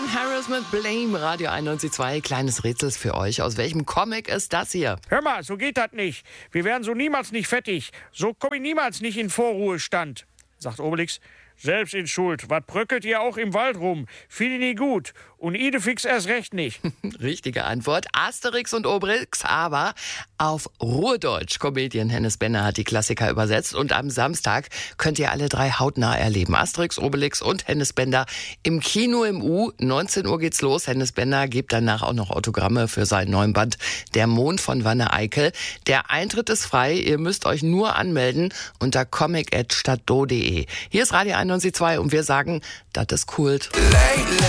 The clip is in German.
Harris mit Blame, Radio 91.2. Kleines Rätsel für euch. Aus welchem Comic ist das hier? Hör mal, so geht das nicht. Wir werden so niemals nicht fettig. So komme ich niemals nicht in Vorruhestand, sagt Obelix. Selbst in Schuld. Was bröckelt ihr auch im Wald rum? Finde ich nie gut. Und Idefix erst recht nicht. Richtige Antwort. Asterix und Obelix, aber auf Ruhrdeutsch. Comedian Hennes Benner hat die Klassiker übersetzt. Und am Samstag könnt ihr alle drei hautnah erleben. Asterix, Obelix und Hennes Bender im Kino im U. 19 Uhr geht's los. Hennes Bender gibt danach auch noch Autogramme für seinen neuen Band Der Mond von Wanne Eickel. Der Eintritt ist frei. Ihr müsst euch nur anmelden unter comic@stadtdo.de. Hier ist Radio 91.2 und wir sagen, das ist Kult.